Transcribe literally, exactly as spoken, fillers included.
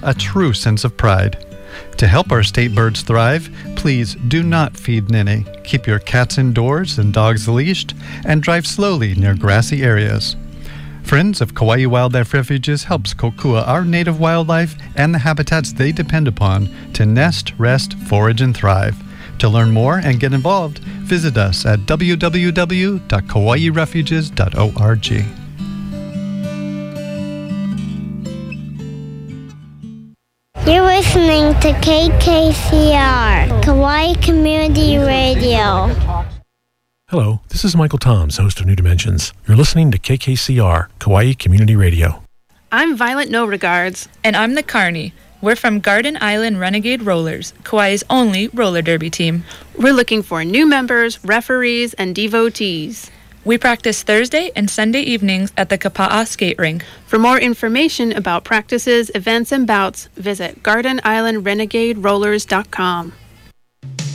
a true sense of pride. To help our state birds thrive, please do not feed ninny. Keep your cats indoors and dogs leashed, and drive slowly near grassy areas. Friends of Kauai Wildlife Refuges helps kokua our native wildlife and the habitats they depend upon to nest, rest, forage, and thrive. To learn more and get involved, visit us at w w w dot kauai refuges dot org. You're listening to K K C R, Kauai Community Radio. Hello, this is Michael Toms, host of New Dimensions. You're listening to K K C R, Kauai Community Radio. I'm Violet No Regards. And I'm the Carney. We're from Garden Island Renegade Rollers, Kauai's only roller derby team. We're looking for new members, referees, and devotees. We practice Thursday and Sunday evenings at the Kapa'a skate rink. For more information about practices, events, and bouts, visit garden island renegade rollers dot com.